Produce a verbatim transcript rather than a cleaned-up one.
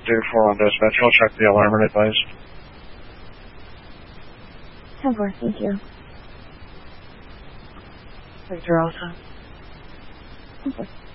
David four on dispatch. I'll check the alarm and advise. ten four, thank you. Victor Alpha. ten four.